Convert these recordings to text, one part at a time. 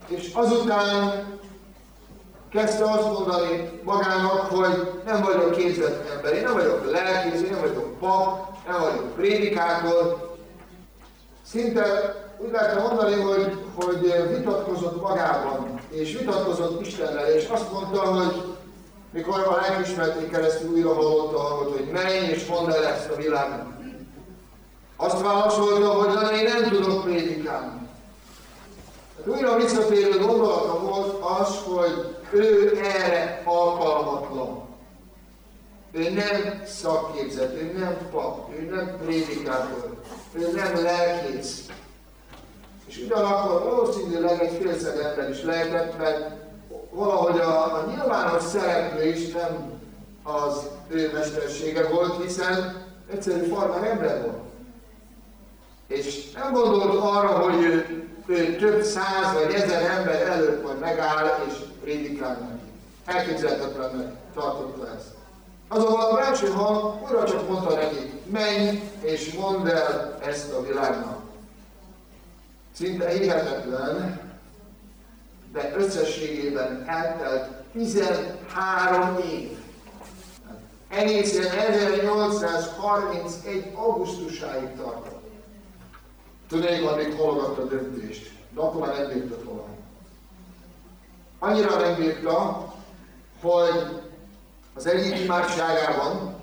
És azután kezdte azt mondani magának, hogy nem vagyok képzett ember, én nem vagyok lelkész, én nem vagyok pap, nem vagyok prédikátor. Szinte úgy lehetne mondani, hogy vitatkozott magában, és vitatkozott Istennel, és azt mondta, hogy mikor a lelkiismeretén keresztül újra hallotta a hangot, hogy menj és mondd el ezt a világnak. Azt válaszolta, hogy én nem tudok prédikálni. Hát újra visszatérő gondolata volt az, hogy ő erre alkalmatlan. Ő nem szakképzett, ő nem pap, ő nem prédikátor, ő nem lelkész. És ugyanakkor valószínűleg egy félszeg ember is lehetett, mert valahogy a nyilvános szereplő is nem az ő mestersége volt, hiszen egyszerű farmer ember volt. És nem gondolt arra, hogy ő több száz vagy ezer ember előtt majd megáll és prédikál neki. Elképzelhetetlennek tartotta ezt. Azonban a belső hang újra csak mondta neki, menj és mondd el ezt a világnak. Szinte hihetetlen, de összességében eltelt 13 év. Egészen 1831. augusztusáig tartott. Tudnék, addig halogatta a döntést, de akkor már nem bírta tovább. Annyira nem bírta, hogy az egyik imádságában,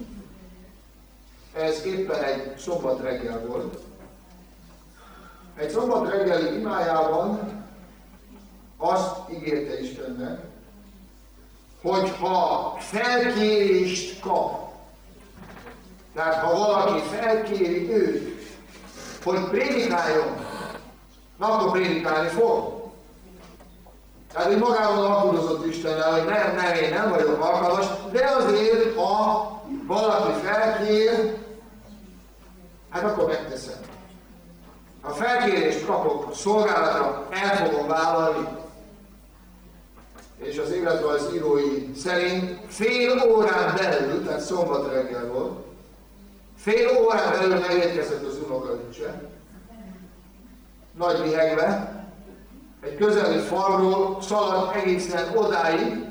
ez éppen egy szombat reggel volt, egy szombat reggeli imájában azt ígérte Istennek, hogy ha felkérést kap, tehát ha valaki felkéri őt, hogy prédikáljon, akkor prédikálni fog. Tehát így magában alkudozott Istennel, hogy nem, én nem vagyok alkalmas, de azért, ha valaki felkér, hát akkor megteszem. Ha felkérést kapok a szolgálatra, el fogom vállalni. És az életrajz írói szerint fél órán belül, tehát szombat reggel volt, fél órán belül megérkezett az unokaöccse, nagy lihegve, egy közeli falról szaladt egészen odáig,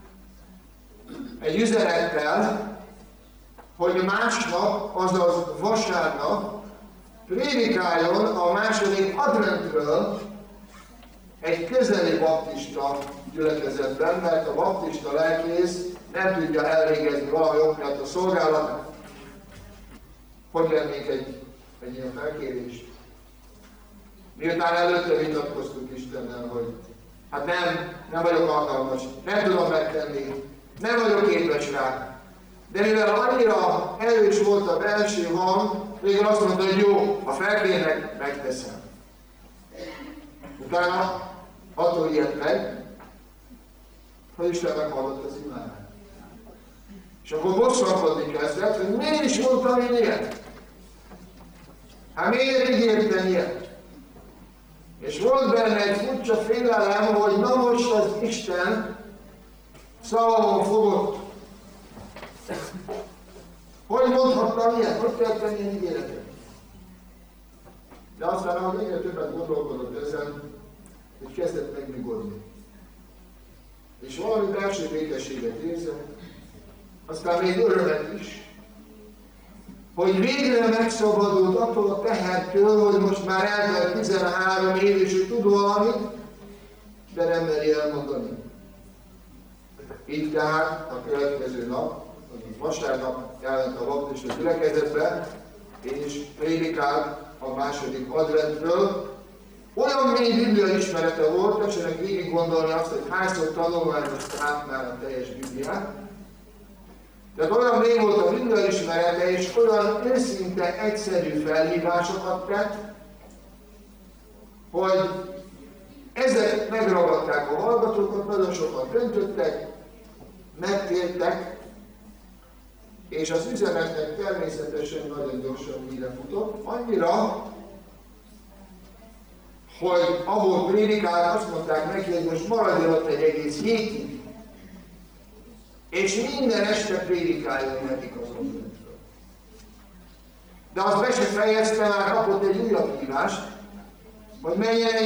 egy üzenettel, hogy másnap, azaz vasárnap prédikáljon a második adventről egy közeli baptista gyülekezetben, mert a baptista lelkész nem tudja elvégezni valami ok miatt a szolgálatát. Hogy lennénk egy ilyen felkérést? Miután előtte vitatkoztunk Istennel, hogy hát nem vagyok alkalmas, nem tudom megtenni, nem vagyok képes rá. De mivel annyira erős volt a belső hang, végül azt mondta, hogy jó, ha felkérnek, megteszem. Utána attól ilyet meg, hogy Isten meghallott az imáját. És akkor bosszankodni kezdett, hogy miért is mondtam én ilyet? Hát miért ígértem ilyet? És volt benne egy furcsa félelem, hogy na most az Isten szavamon fogott. Hogy mondhattam ilyet? Hogy tettem ilyen ígéretet? De aztán, ahogy egyre többet gondolkodott ezen, hogy kezdett megnyugodni. És valami belső békességet érzett, aztán még örömet is, hogy végre megszabadult attól a tehertől, hogy most már eltelt 13 év, és ő tud valamit, de nem meri elmondani. Így tehát a következő nap, vasárnap elment a baptista gyülekezetbe, és prédikált a második adventről. Olyan mély biblia ismerete volt, tessenek végig gondolni azt, hogy hányszor tanulmányozta át már a teljes Bibliát. Tehát olyan mély volt a biblia ismerete, és olyan őszinte, egyszerű felhívásokat tett, hogy ezek megragadták a hallgatókat, nagyon sokan döntöttek, megtértek, és az üzenetnek természetesen nagyon gyorsan híre futott, annyira, hogy ahol prédikált, azt mondták neki, hogy most maradjon ott egy egész hétig, és minden este prédikáljon nekik az adventről. De azt be se fejezte, már kapott egy újabb hívást, hogy menjen